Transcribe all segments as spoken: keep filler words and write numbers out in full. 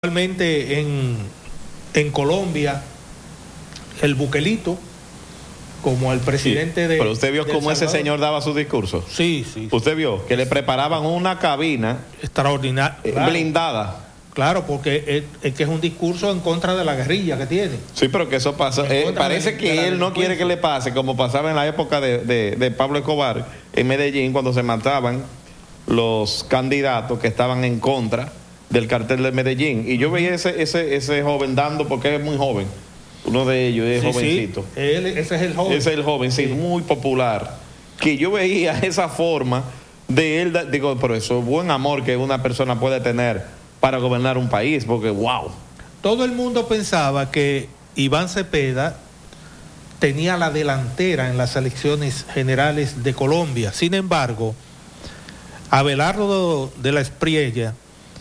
Actualmente en, en Colombia, el Bukelito, como el presidente sí, de... Pero usted vio cómo ese señor daba su discurso. Sí, sí. Usted vio que le preparaban una cabina extraordinaria, eh, claro, blindada. Claro, porque es, es que es un discurso en contra de la guerrilla que tiene. Sí, pero que eso pasa. Eh, parece que él no quiere que le pase como pasaba en la época de, de, de Pablo Escobar en Medellín, cuando se mataban los candidatos que estaban en contra del cartel de Medellín. Y yo veía ese, ese, ese joven dando, porque es muy joven. Uno de ellos es sí, jovencito. Sí, él, ese es el joven. Ese es el joven, sí, sí, muy popular. Que yo veía esa forma de él, digo, pero eso es buen amor que una persona puede tener para gobernar un país, porque wow. Todo el mundo pensaba que Iván Cepeda tenía la delantera en las elecciones generales de Colombia. Sin embargo, Abelardo de la Espriella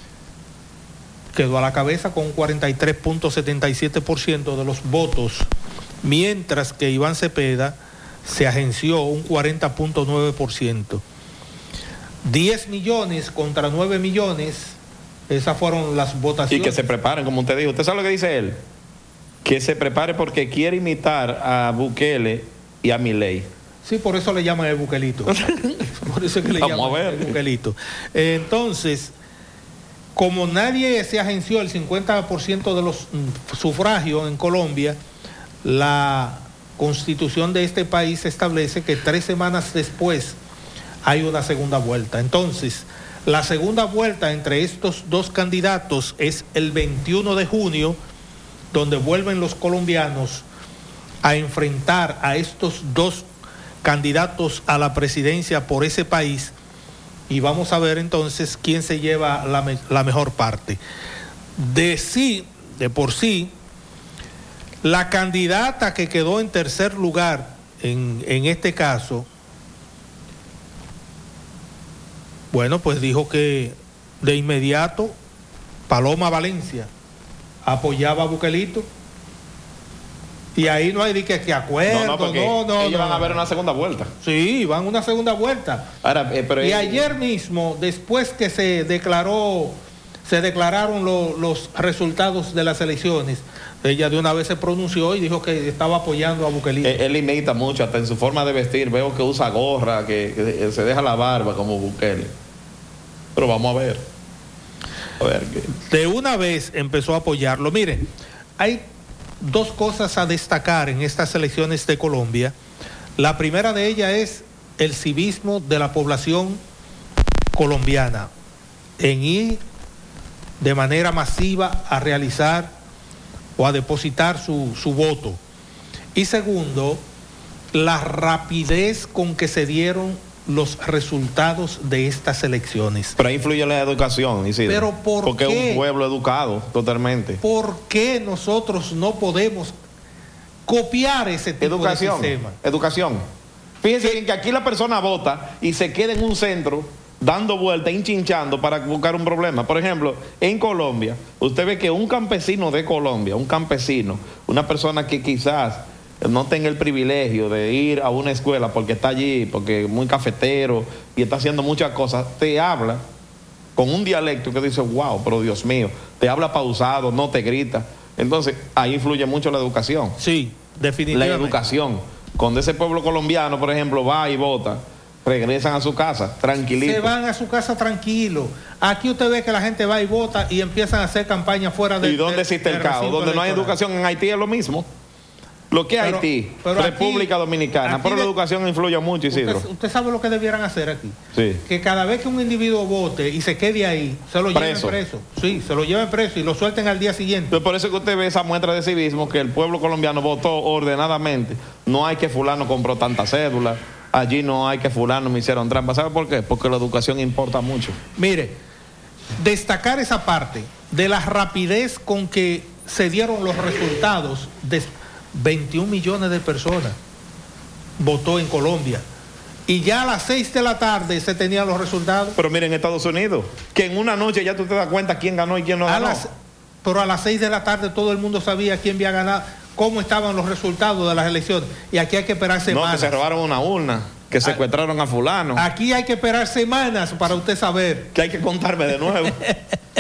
quedó a la cabeza con un cuarenta y tres punto setenta y siete por ciento de los votos, mientras que Iván Cepeda se agenció un cuarenta punto nueve por ciento. diez millones contra nueve millones, esas fueron las votaciones. Y que se preparen, como usted dijo. ¿Usted sabe lo que dice él? Que se prepare porque quiere imitar a Bukele y a Milei. Sí, por eso le llaman el Bukelito. Por eso es que le Vamos llaman a ver. el Bukelito. Entonces, como nadie se agenció el cincuenta por ciento de los sufragios en Colombia, la constitución de este país establece que tres semanas después hay una segunda vuelta. Entonces, la segunda vuelta entre estos dos candidatos es el veintiuno de junio, donde vuelven los colombianos a enfrentar a estos dos candidatos a la presidencia por ese país, y vamos a ver entonces quién se lleva la, me la mejor parte. De sí, de por sí, la candidata que quedó en tercer lugar en, en este caso, bueno, pues dijo que de inmediato Paloma Valencia apoyaba a Bukelito. Y ahí no hay de que, que acuerdo, no, no, no, no. Ellos no, van a ver una segunda vuelta. Sí, van a una segunda vuelta. Ahora, eh, pero y eh, ayer mismo, después que se declaró, se declararon lo, los resultados de las elecciones, ella de una vez se pronunció y dijo que estaba apoyando a Bukelito. Él, él imita mucho, hasta en su forma de vestir. Veo que usa gorra, que, que se deja la barba como Bukele. Pero vamos a ver. A ver qué. De una vez empezó a apoyarlo. Miren, hay dos cosas a destacar en estas elecciones de Colombia. La primera de ellas es el civismo de la población colombiana en ir de manera masiva a realizar o a depositar su, su voto. Y segundo, la rapidez con que se dieron los resultados de estas elecciones. Pero ahí influye la educación, Isidro. Pero ¿por Porque qué? es un pueblo educado totalmente. ¿Por qué nosotros no podemos copiar ese tipo educación, de sistema? Educación. Fíjense bien que aquí la persona vota y se queda en un centro dando vueltas, hinchinchando para buscar un problema. Por ejemplo, en Colombia, usted ve que un campesino de Colombia, un campesino, una persona que quizás no tenga el privilegio de ir a una escuela porque está allí, porque es muy cafetero y está haciendo muchas cosas, te habla con un dialecto que dice, wow, pero Dios mío, te habla pausado, no te grita. Entonces, ahí influye mucho la educación. Sí, definitivamente. La educación. Cuando ese pueblo colombiano, por ejemplo, va y vota, regresan a su casa, tranquilitos. Se van a su casa tranquilos. Aquí usted ve que la gente va y vota y empiezan a hacer campaña fuera de... ¿Y dónde existe el caos? Donde no hay educación, en Haití es lo mismo. Lo que es pero, Haití, pero República aquí, Dominicana, aquí pero la educación influye mucho, Isidro. Usted, usted sabe lo que debieran hacer aquí. Sí. Que cada vez que un individuo vote y se quede ahí, se lo preso. lleven preso. Sí, se lo lleven preso y lo suelten al día siguiente. Entonces, por eso que usted ve esa muestra de civismo, que el pueblo colombiano votó ordenadamente. No hay que fulano compró tantas cédulas, allí no hay que fulano me hicieron trampa. ¿Sabe por qué? Porque la educación importa mucho. Mire, destacar esa parte de la rapidez con que se dieron los resultados de veintiún millones de personas votó en Colombia y ya a las seis de la tarde se tenían los resultados. Pero miren, en Estados Unidos, que en una noche ya tú te das cuenta quién ganó y quién no a ganó. Las, pero a las seis de la tarde todo el mundo sabía quién había ganado, cómo estaban los resultados de las elecciones, y aquí hay que esperar semanas. No, que se robaron una urna, que secuestraron a fulano. Aquí hay que esperar semanas para usted saber. Que hay que contarme de nuevo.